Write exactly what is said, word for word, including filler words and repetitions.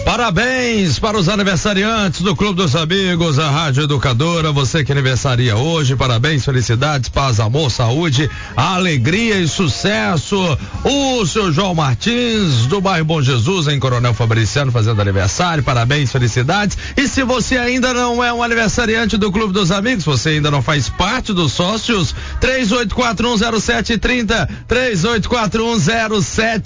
Parabéns para os aniversariantes do Clube dos Amigos, a Rádio Educadora, você que aniversaria hoje, parabéns, felicidades, paz, amor, saúde, alegria e sucesso. O seu João Martins, do bairro Bom Jesus, em Coronel Fabriciano, fazendo aniversário, parabéns, felicidades. E se você ainda não é um aniversariante do Clube dos Amigos, você ainda não faz parte dos sócios, três oito quatro um zero sete três zero, três oito quatro um zero sete